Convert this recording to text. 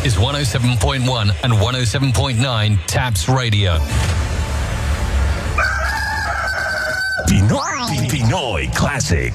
is 107.1 and 107.9 Taps Radio. Pinoy Classic.